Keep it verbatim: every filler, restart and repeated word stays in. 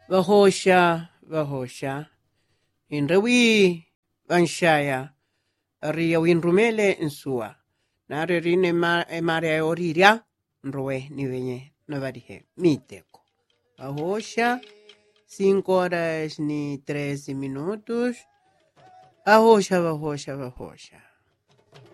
Vahosha, vahosha. Inrewi vanshaya. Ria winrumele nsua. Nare rine mare oriria. Nrowe ni venye navarihe. Miteko. Vahosha. Cinco horas ni treze minutos. Vahosha, vahosha, vahosha.